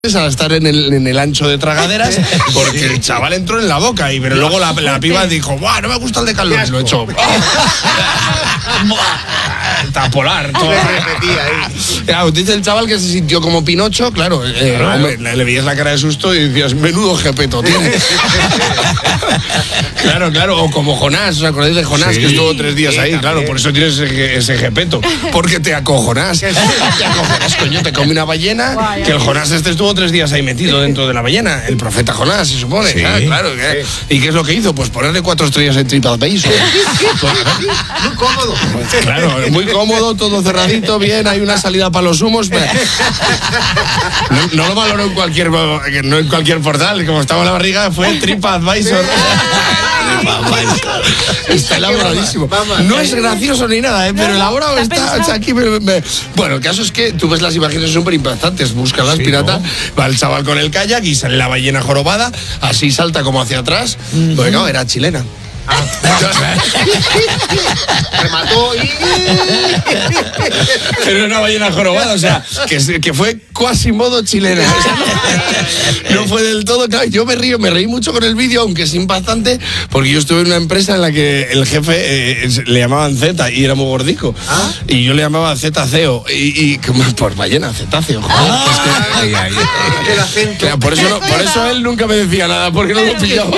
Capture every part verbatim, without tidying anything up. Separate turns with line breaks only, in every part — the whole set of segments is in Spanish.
A estar en el, en el ancho de tragaderas porque el chaval entró en la boca y pero luego la, la piba dijo, ¡buah, no me gusta el de calor! Y lo echó. Tapolar todo. Claro, dice el chaval que se sintió como Pinocho, claro, eh, claro. Hombre, le, le veías la cara de susto y decías, menudo jepeto tiene. Claro, claro, o como Jonás, ¿os acordáis de Jonás? Sí, que estuvo tres días sí, ahí, también. Claro, por eso tienes ese, ese jepeto, porque te acojonás. Te acojonás, coño, te come una ballena, Vaya. que el Jonás este estuvo tres días ahí metido dentro de la ballena, el profeta Jonás, se supone. Sí, ah, claro. ¿Qué? Sí. ¿Y qué es lo que hizo? Pues ponerle cuatro estrellas en TripAdvisor.
Muy cómodo.
Claro, muy cómodo, todo cerradito, bien, hay una salida para los humos. No, no lo valoró en cualquier, no en cualquier portal, como estaba en la barriga, fue TripAdvisor. Está elaboradísimo. No es gracioso ni nada, ¿eh? Pero elaborado está, está aquí. Me, me... Bueno, el caso es que tú ves las imágenes súper impactantes. Búscalas, sí, pirata. ¿No? Va el chaval con el kayak y sale la ballena jorobada. Así salta como hacia atrás. Mm-hmm. Porque no, era chilena. Ah.
Remató y...
Pero era una ballena jorobada, o sea, que, que fue cuasi modo chilena. O sea, no, no fue del todo, claro, yo me río, me reí mucho con el vídeo, aunque es impactante, porque yo estuve en una empresa en la que el jefe eh, le llamaban Z y era muy gordico. ¿Ah? Y yo le llamaba Z C O y, y como por ballena, cetáceo.
Ah, es que, ay, ay, ay. El acento.
Claro, por eso, no, por eso él nunca me decía nada, porque no lo pillaba.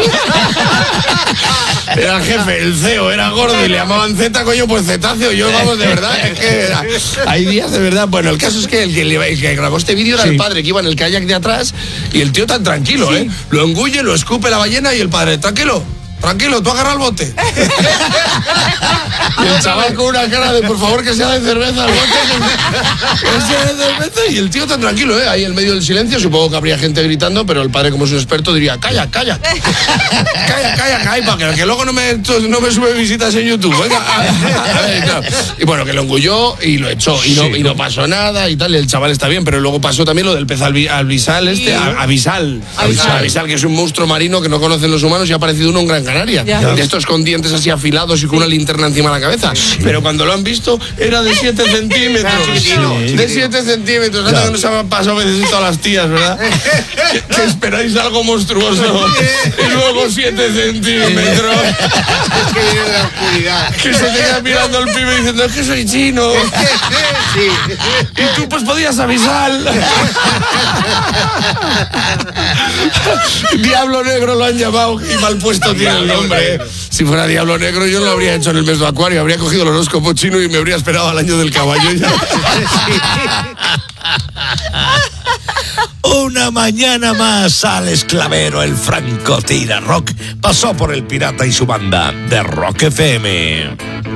Era el jefe, el C E O era gordo y le llamaban Z, coño, pues cetáceo. Yo, vamos, de verdad, es que era, hay días de verdad. Bueno, el caso es que el que, el que grabó este vídeo era sí. el padre que iba en el kayak de atrás y el tío tan tranquilo, sí. ¿eh? Lo engulle, lo escupe la ballena y el padre, tranquilo. Tranquilo, tú agarra el bote. Y el chaval con una cara de por favor que sea de cerveza el bote. Que sea de cerveza. Y el tío tan tranquilo, ¿eh? Ahí en medio del silencio, supongo que habría gente gritando, pero el padre, como es un experto, diría, calla, calla. Calla, calla, calla, para que, que luego no me, no me sube visitas en YouTube. Venga, a, a ver, claro. Y bueno, que lo engulló y lo echó. Y no, sí, y no pasó nada y tal. Y el chaval está bien, pero luego pasó también lo del pez abisal, este, abisal. Abisal. Abisal, que es un monstruo marino que no conocen los humanos y ha aparecido uno en Gran Canaria. Ya. De estos con dientes así afilados y con una linterna encima de la cabeza. Sí. Pero cuando lo han visto, era de siete centímetros. Sí. De siete centímetros. Claro. Nos han pasado a veces todas las tías, ¿verdad? que, que esperáis algo monstruoso. Y luego siete centímetros.
Es que viene de la oscuridad.
Que se te queda mirando al pibe diciendo, es que soy chino.
Sí.
Y tú pues podías avisar. Diablo Negro lo han llamado y mal puesto tiene el nombre. Si fuera Diablo Negro yo no lo habría hecho en el mes de Acuario, habría cogido el horóscopo chino y me habría esperado al año del caballo.
Una mañana más, Alex Clavero, el francotira rock, pasó por el pirata y su banda de Rock F M.